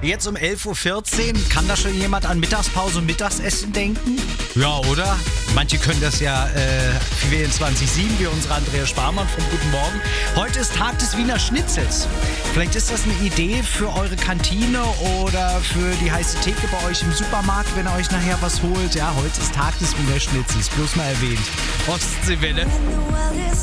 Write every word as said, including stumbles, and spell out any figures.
Jetzt um elf Uhr vierzehn, kann da schon jemand an Mittagspause und Mittagessen denken? Ja, oder? Manche können das ja äh, vierundzwanzig sieben, wie unsere Andrea Sparmann vom Guten Morgen. Heute ist Tag des Wiener Schnitzels. Vielleicht ist das eine Idee für eure Kantine oder für die heiße Theke bei euch im Supermarkt, wenn ihr euch nachher was holt. Ja, heute ist Tag des Wiener Schnitzels, bloß mal erwähnt. Ostseewelle.